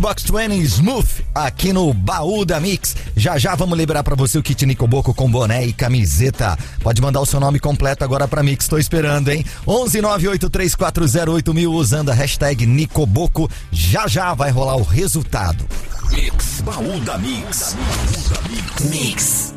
Box 20 Smooth aqui no Baú da Mix. Já já vamos liberar pra você o kit Nicoboco com boné e camiseta. Pode mandar o seu nome completo agora pra Mix, tô esperando, hein? 11983408000 usando a hashtag Nicoboco. Já já vai rolar o resultado. Mix, Baú da Mix. Mix.